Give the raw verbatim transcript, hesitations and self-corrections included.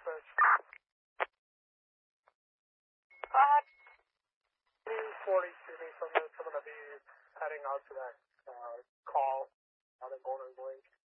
Switch. Uh, two forty to me from this. I'm going to be heading out to that uh, call out in Golden Lake.